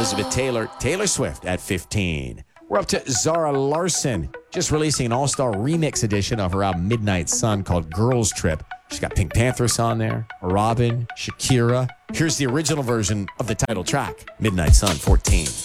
Elizabeth Taylor, Taylor Swift at 15. We're up to Zara Larsson, just releasing an all-star remix edition of her album Midnight Sun called Girls Trip. She's got Pink Panthers on there, Robin, Shakira. Here's the original version of the title track, Midnight Sun, 14.